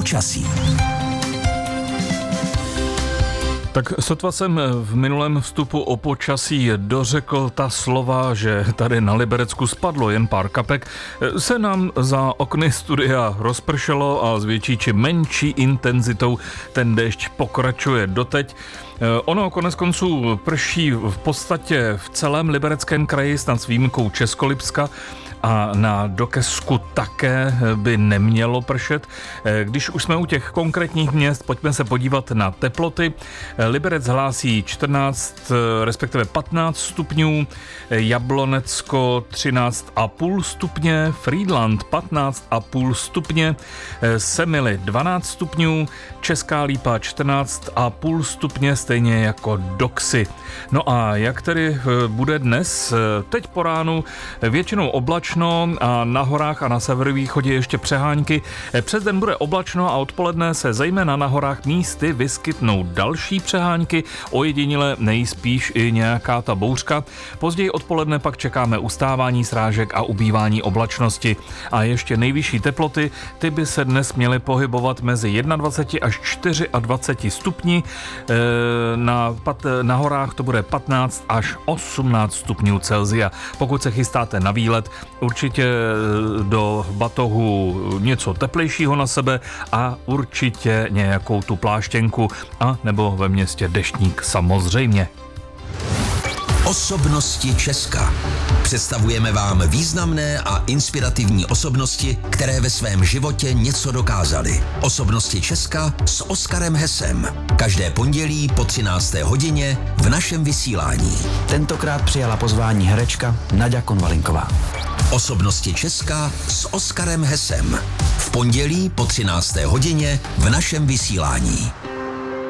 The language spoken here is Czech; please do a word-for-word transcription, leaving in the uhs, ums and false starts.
počasí. Tak sotva jsem v minulém vstupu o počasí dořekl ta slova, že tady na Liberecku spadlo jen pár kapek, se nám za okny studia rozpršelo a s větší či menší intenzitou ten déšť pokračuje doteď. Ono konec konců prší v podstatě v celém Libereckém kraji, snad s výjimkou Českolipska, a na Dokesku také by nemělo pršet. Když už jsme u těch konkrétních měst, pojďme se podívat na teploty. Liberec hlásí čtrnáct, respektive patnáct stupňů, Jablonecko třináct a půl stupně, Frýdlant patnáct a půl stupně, Semily dvanáct stupňů, Česká Lípa čtrnáct a půl stupně, stejně jako Doksy. No a jak tedy bude dnes? Teď po ránu většinou oblačno a na horách a na severovýchodě ještě přehánky. Přes den bude oblačno a odpoledne se zejména na horách místy vyskytnou další přehánky, ojediněle nejspíš i nějaká ta bouřka. Později odpoledne pak čekáme ustávání srážek a ubývání oblačnosti. A ještě nejvyšší teploty, ty by se dnes měly pohybovat mezi dvacet jedna až dvacet čtyři stupni. Na, na horách to bude patnáct až osmnáct stupňů Celsia. Pokud se chystáte na výlet, určitě do batohu něco teplejšího na sebe a určitě nějakou tu pláštěnku a nebo ve městě deštník samozřejmě. Osobnosti Česka. Představujeme vám významné a inspirativní osobnosti, které ve svém životě něco dokázaly. Osobnosti Česka s Oskarem Hesem. Každé pondělí po třinácté hodině v našem vysílání. Tentokrát přijala pozvání herečka Naďa Konvalinková. Osobnosti Česka s Oskarem Hesem. V pondělí po třinácté hodině v našem vysílání.